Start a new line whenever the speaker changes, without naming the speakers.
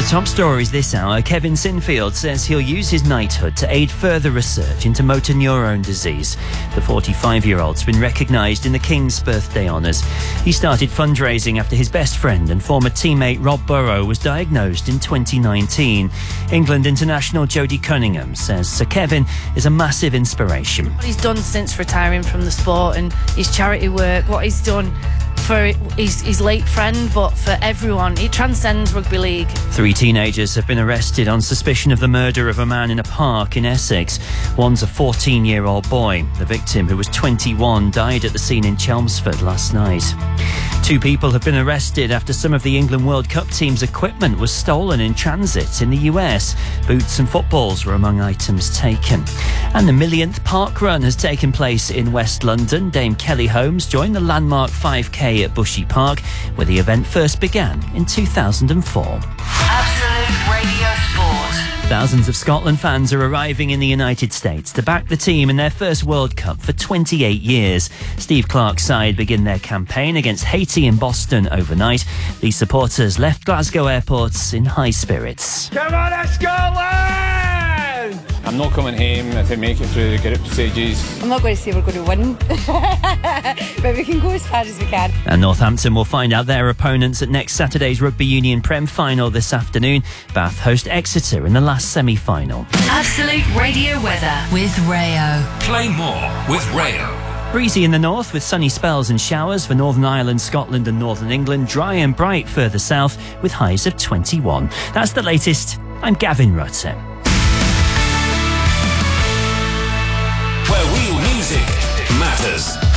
Top stories this hour. Kevin Sinfield says he'll use his knighthood to aid further research into motor neurone disease. The 45-year-old's been recognised in the King's birthday honours. He started fundraising after his best friend and former teammate Rob Burrow was diagnosed in 2019. England international Jodie Cunningham says Sir Kevin is a massive inspiration.
What he's done since retiring from the sport and his charity work, what he's done for his late friend, but for everyone. It transcends rugby league.
3 teenagers have been arrested on suspicion of the murder of a man in a park in Essex. One's a 14-year-old boy. The victim, who was 21, died at the scene in Chelmsford last night. 2 people have been arrested after some of the England World Cup team's equipment was stolen in transit in the US. Boots and footballs were among items taken. And the millionth park run has taken place in West London. Dame Kelly Holmes joined the landmark 5K at Bushy Park, where the event first began in 2004.
Absolute Radio Sport.
Thousands of Scotland fans are arriving in the United States to back the team in their first World Cup for 28 years. Steve Clarke's side begin their campaign against Haiti in Boston overnight. These supporters left Glasgow airports in high spirits.
Come on, Scotland! I'm not coming home if we make it through the group stages.
I'm not going to say we're going to win, but we can go as far as we can.
And Northampton will find out their opponents at next Saturday's Rugby Union Prem final this afternoon. Bath host Exeter in the last semi-final.
Absolute Radio weather with Rayo.
Play more with Rayo.
Breezy in the north with sunny spells and showers for Northern Ireland, Scotland and Northern England. Dry and bright further south with highs of 21. That's the latest. I'm Gavin Rutter.
Where real music matters.